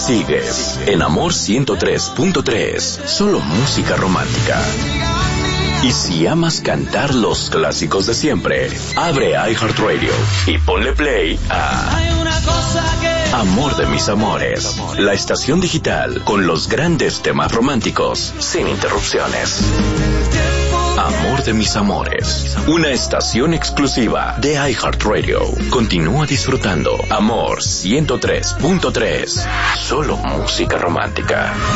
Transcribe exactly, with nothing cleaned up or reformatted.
Sigues en Amor ciento tres punto tres, solo música romántica. Y si amas cantar los clásicos de siempre, abre iHeartRadio y ponle play a Amor de mis amores, la estación digital con los grandes temas románticos, sin interrupciones. Amor de mis amores, una estación exclusiva de iHeartRadio. Continúa disfrutando Amor ciento tres punto tres, solo música romántica.